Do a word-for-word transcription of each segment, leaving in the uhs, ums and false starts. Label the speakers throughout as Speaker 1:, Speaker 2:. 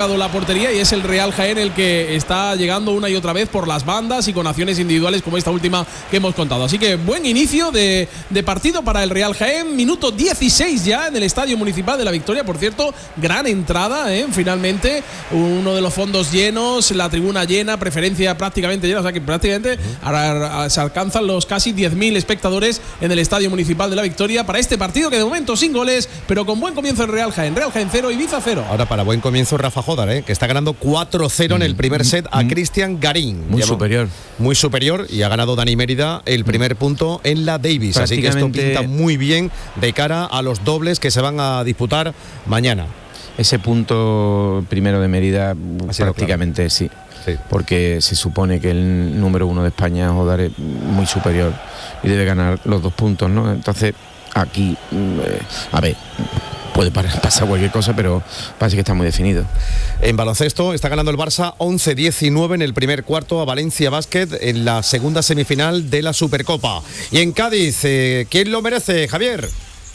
Speaker 1: encontrado la portería, y es el Real Jaén el que está llegando una y otra vez por las bandas y con acciones individuales como esta última que hemos contado. Así que buen inicio de, de partido para el Real Jaén. Minuto dieciséis ya en el Estadio Municipal de La Victoria. Por cierto, gran entrada, ¿eh? Finalmente, uno de los fondos llenos, la tribuna llena, preferencia prácticamente llena. O sea que prácticamente uh-huh. ahora se alcanzan los casi diez mil espectadores en el Estadio Municipal de La Victoria para este partido que de momento sin goles, pero con buen comienzo el Real Jaén. Real Jaén cero, Ibiza cero.
Speaker 2: Ahora para buen comienzo Rafa Jodar, ¿eh? que está ganando cuatro cero mm. en el primer set a mm. Cristian Garín.
Speaker 3: Muy Llevo, superior.
Speaker 2: Muy superior, y ha ganado Dani Mérida el primer mm. punto en la Davis. Así que esto pinta muy bien de cara a los dobles que se van a disputar mañana.
Speaker 3: Ese punto primero de Mérida prácticamente claro. sí. Sí. Porque se supone que el número uno de España, Jodar, es muy superior y debe ganar los dos puntos, ¿no? Entonces, aquí, eh, a ver, puede pasar cualquier cosa, pero parece que está muy definido.
Speaker 2: En baloncesto está ganando el Barça once diecinueve en el primer cuarto a Valencia Basket en la segunda semifinal de la Supercopa. Y en Cádiz, eh, ¿quién lo merece, Javier?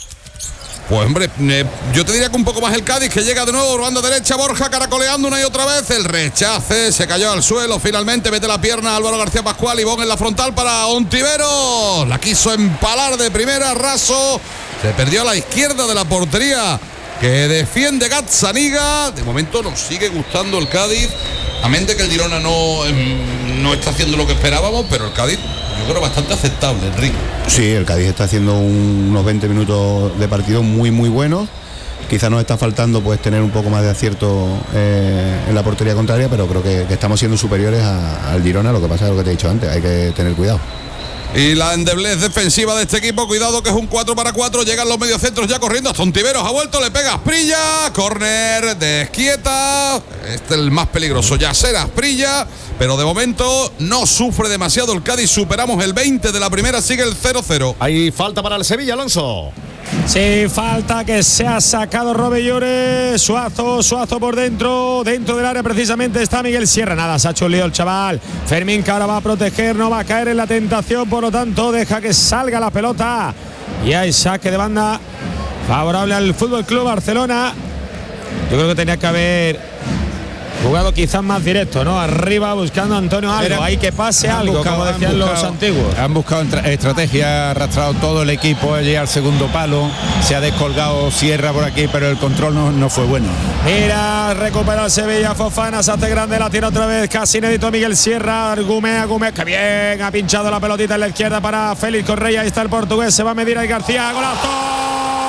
Speaker 4: Pues hombre, eh, yo te diría que un poco más el Cádiz, que llega de nuevo, banda derecha, Borja caracoleando una y otra vez, el rechace, se cayó al suelo, finalmente mete la pierna Álvaro García Pascual, y Ivón en la frontal para Ontiveros, la quiso empalar de primera, raso, se perdió a la izquierda de la portería que defiende Gazzaniga. De momento nos sigue gustando el Cádiz, a mente que el Girona no, eh, no está haciendo lo que esperábamos, pero el Cádiz yo creo bastante aceptable, Enrique.
Speaker 5: Sí, el Cádiz está haciendo un, unos veinte minutos de partido muy muy buenos. Quizás nos está faltando pues tener un poco más de acierto eh, en la portería contraria, pero creo que, que estamos siendo superiores a, al Girona. Lo que pasa es lo que te he dicho antes, hay que tener cuidado.
Speaker 4: Y la endeblez defensiva de este equipo, cuidado que es un cuatro para cuatro, llegan los mediocentros ya corriendo, hasta Ontiveros ha vuelto, le pega Asprilla, córner de Esquieta, este es el más peligroso, Yacer Asprilla, pero de momento no sufre demasiado el Cádiz, superamos el veinte de la primera, sigue el cero cero.
Speaker 2: Hay falta para el Sevilla, Alonso.
Speaker 6: Sí, falta que se ha sacado Robellores, Suazo, Suazo por dentro, dentro del área precisamente está Miguel Sierra, nada, se ha hecho un lío el chaval, Fermín que ahora va a proteger, no va a caer en la tentación, por lo tanto deja que salga la pelota y hay saque de banda favorable al F C Barcelona. Yo creo que tenía que haber jugado quizás más directo, ¿no? Arriba buscando a Antonio algo, hay que pase algo, buscado, como decían buscado, los antiguos.
Speaker 7: Han buscado estrategia, ha arrastrado todo el equipo allí al segundo palo, se ha descolgado Sierra por aquí, pero el control no, no fue bueno.
Speaker 6: Mira, recupera el Sevilla, Fofana, se hace grande, la tiene otra vez, casi inédito Miguel Sierra, Gumea, Gumea, que bien, ha pinchado la pelotita en la izquierda para Félix Correa, ahí está el portugués, se va a medir ahí García, golazo.